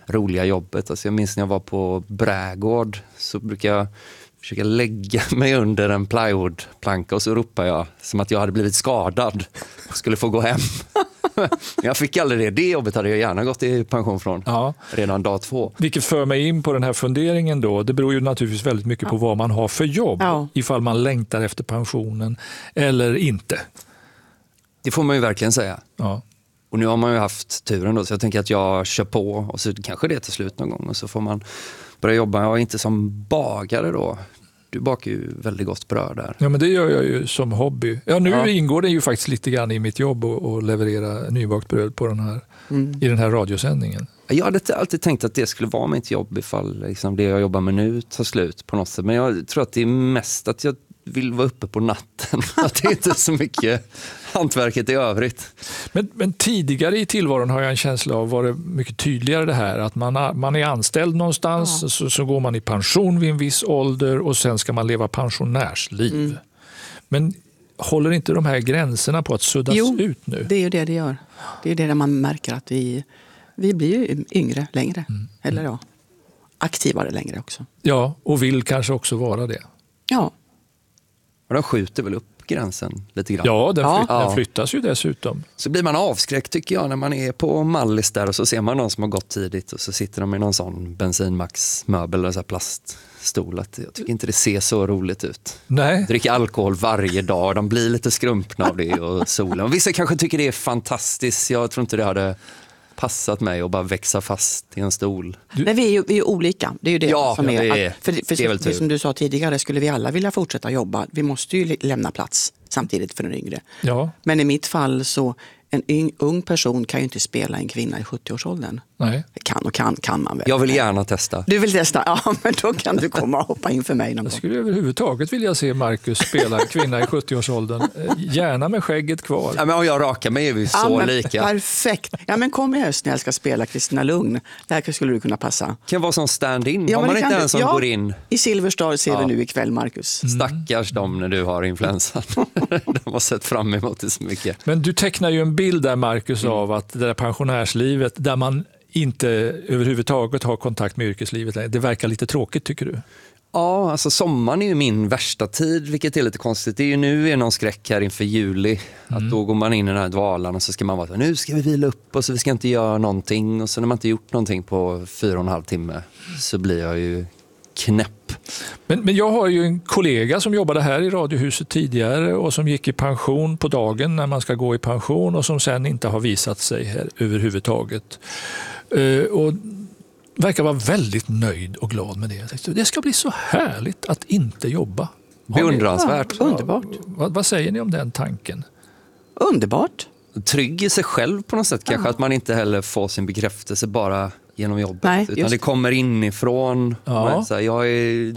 roliga jobbet. Alltså jag minns när jag var på Brädgård så brukar jag försöka lägga mig under en plywoodplanka och så ropar jag som att jag hade blivit skadad och skulle få gå hem. Jag fick aldrig det. Det jobbet hade jag gärna gått i pension från redan dag 2. Vilket för mig in på den här funderingen då. Det beror ju naturligtvis väldigt mycket på vad man har för jobb. Ifall man längtar efter pensionen eller inte. Det får man ju verkligen säga. Ja. Och nu har man ju haft turen då, så jag tänker att jag kör på och så kanske det till slut någon gång och så får man börja jobba. Jag är inte som bagare då. Du bakar ju väldigt gott bröd där. Ja, men det gör jag ju som hobby. Ja, nu ingår det ju faktiskt lite grann i mitt jobb att leverera nybakt bröd på i den här radiosändningen. Jag hade alltid tänkt att det skulle vara mitt jobb ifall liksom, det jag jobbar med nu tar slut på något sätt. Men jag tror att det är mest att jag vill vara uppe på natten. Att det inte är så mycket hantverket i övrigt. Men tidigare i tillvaron har jag en känsla av var det mycket tydligare det här att man är anställd någonstans så går man i pension vid en viss ålder och sen ska man leva pensionärsliv. Men håller inte de här gränserna på att suddas ut nu? Det är ju det gör. Det är det där man märker att vi blir ju yngre längre. Eller aktivare längre också. Ja, och vill kanske också vara det. Ja. Och de skjuter väl upp gränsen lite grann. Ja, den flyttas ju dessutom. Så blir man avskräckt tycker jag när man är på Mallis där och så ser man någon som har gått tidigt och så sitter de i någon sån bensinmaxmöbel eller så här plaststol. Jag tycker inte det ser så roligt ut. Nej. Dricker alkohol varje dag, de blir lite skrumpna av det och solen. Och vissa kanske tycker det är fantastiskt. Jag tror inte det hade passat mig att bara växa fast i en stol. Nej, vi är ju olika. Det är ju det som är. För som du sa tidigare, skulle vi alla vilja fortsätta jobba. Vi måste ju lämna plats samtidigt för den yngre. Ja. Men i mitt fall så en ung person kan ju inte spela en kvinna i 70-årsåldern. Nej. Kan man väl. Jag vill gärna testa. Du vill testa? Ja, men då kan du komma och hoppa in för mig någon gång. Jag skulle överhuvudtaget vilja se Marcus spela en kvinna i 70-årsåldern. Gärna med skägget kvar. Ja, men om jag rakar mig är vi så lika. Perfekt. Ja, men kom i höst när jag ska spela Kristina Lugn. Där skulle du kunna passa. Kan vara som stand-in. Har man inte en som går in? I Silverstar ser vi nu ikväll, Marcus. Stackars dem när du har influensan. De har sett fram emot det så mycket. Men du tecknar ju en bild där, Marcus, av att det där pensionärslivet där man inte överhuvudtaget har kontakt med yrkeslivet. Det verkar lite tråkigt, tycker du? Ja, alltså sommaren är ju min värsta tid, vilket är lite konstigt. Det är ju nu någon skräck här inför juli. Att då går man in i den här dvalan och så ska man vara nu ska vi vila upp och så vi ska inte göra någonting. Och så när man inte gjort någonting på 4,5 timme så blir jag ju knäpp. Men jag har ju en kollega som jobbade här i Radiohuset tidigare och som gick i pension på dagen när man ska gå i pension och som sen inte har visat sig här överhuvudtaget. Och verkar vara väldigt nöjd och glad med det. Det ska bli så härligt att inte jobba. Beundransvärt. Ja, underbart. Vad säger ni om den tanken? Underbart. Trygg i sig själv på något sätt. Kanske att man inte heller får sin bekräftelse bara genom jobbet. Nej, utan det kommer inifrån. Ja. Så här, jag är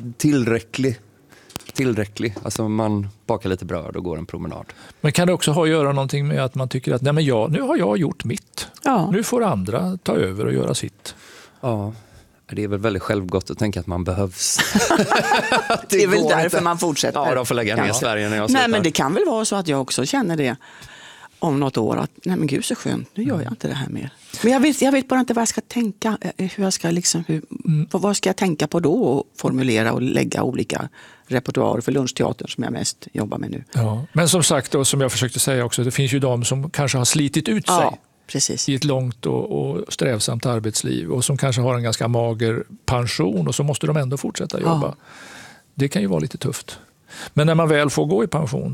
tillräcklig. Alltså man bakar lite bröd och går en promenad. Men kan det också ha att göra någonting med att man tycker att nej, men nu har jag gjort mitt. Ja. Nu får andra ta över och göra sitt. Ja, det är väl väldigt självgott att tänka att man behövs. det är väl därför man fortsätter. Ja, de får lägga ner Sverige när jag slutar. Nej, men det kan väl vara så att jag också känner det om något år. Att nej men gud så skönt, nu gör jag inte det här mer. Men jag vet bara inte vad jag ska tänka. Hur jag ska vad ska jag tänka på då och formulera och lägga olika repertoarer för lunchteatern som jag mest jobbar med nu. Ja. Men som sagt, och som jag försökte säga också, det finns ju de som kanske har slitit ut sig. Precis. I ett långt och strävsamt arbetsliv och som kanske har en ganska mager pension och så måste de ändå fortsätta jobba. Ja. Det kan ju vara lite tufft. Men när man väl får gå i pension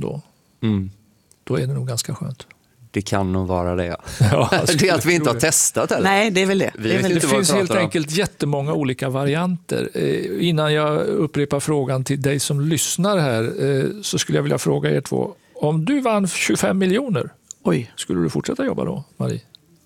då är det nog ganska skönt. Det kan nog vara det. Ja, det är att vi inte har testat eller? Nej, det är väl det. Det finns helt enkelt jättemånga olika varianter. Innan jag upprepar frågan till dig som lyssnar här så skulle jag vilja fråga er två. Om du vann 25 miljoner, skulle du fortsätta jobba då, Marie?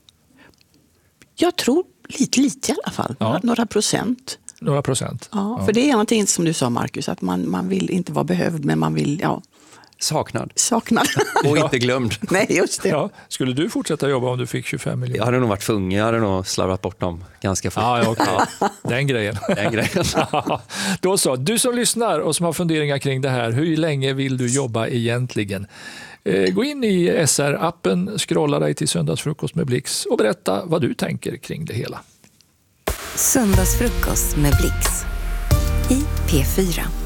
Jag tror lite i alla fall. Ja. Några procent. Några procent? Ja, för det är någonting som du sa, Marcus, att man vill inte vara behövd, men man vill, Saknad. Och inte glömd. Nej, just det. Ja. Skulle du fortsätta jobba om du fick 25 miljoner? Jag hade nog varit tvungen. Jag hade nog slarvat bort dem ganska fort. Ja, okay. Den grejen. Då så. Du som lyssnar och som har funderingar kring det här. Hur länge vill du jobba egentligen? Gå in i SR-appen, scrolla dig till Söndagsfrukost med Blix och berätta vad du tänker kring det hela. Söndagsfrukost med Blix i P4.